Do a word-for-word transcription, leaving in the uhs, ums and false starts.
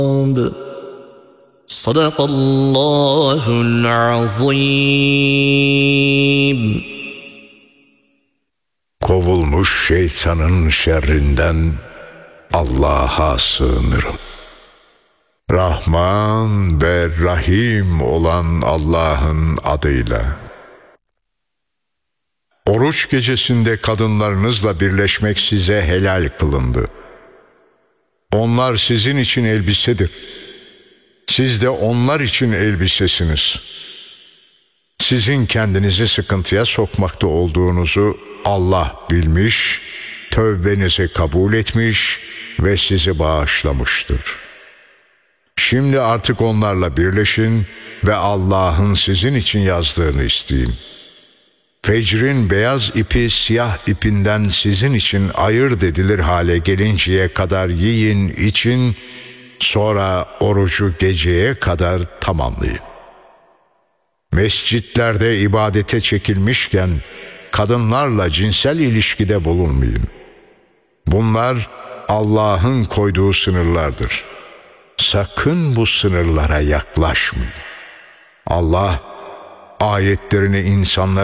Sadakallahul azim. Kovulmuş şeytanın şerrinden Allah'a sığınırım. Rahman ve Rahim olan Allah'ın adıyla. Oruç gecesinde kadınlarınızla birleşmek size helal kılındı. Onlar sizin için elbisedir. Siz de onlar için elbisesiniz. Sizin kendinizi sıkıntıya sokmakta olduğunuzu Allah bilmiş, tövbenizi kabul etmiş ve sizi bağışlamıştır. Şimdi artık onlarla birleşin ve Allah'ın sizin için yazdığını isteyin. Fecrin beyaz ipi siyah ipinden sizin için ayırt edilir hale gelinceye kadar yiyin, için, sonra orucu geceye kadar tamamlayın. Mescitlerde ibadete çekilmişken kadınlarla cinsel ilişkide bulunmayın. Bunlar Allah'ın koyduğu sınırlardır. Sakın bu sınırlara yaklaşmayın. Allah ayetlerini insanlara